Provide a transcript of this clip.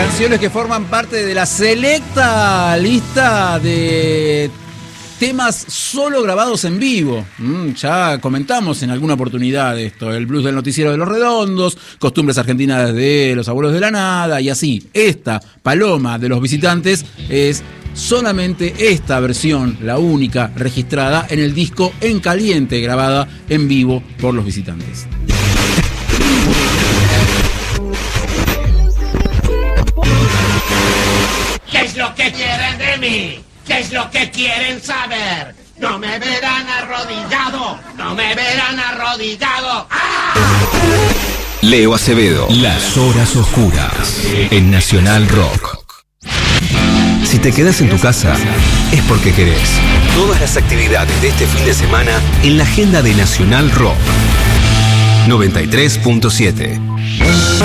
Canciones que forman parte de la selecta lista de temas solo grabados en vivo. Ya comentamos en alguna oportunidad esto, el blues del noticiero de Los Redondos, costumbres argentinas de Los Abuelos de la Nada, y así. Esta Paloma de Los Visitantes es solamente esta versión, la única registrada en el disco En Caliente, grabada en vivo por Los Visitantes. ¿Qué es lo que quieren de mí? ¿Qué es lo que quieren saber? No me verán arrodillado, no me verán arrodillado. ¡Ah! Leo Acevedo, Las Horas Oscuras, en Nacional Rock. Si te quedas en tu casa, es porque querés. Todas las actividades de este fin de semana en la agenda de Nacional Rock. 93.7.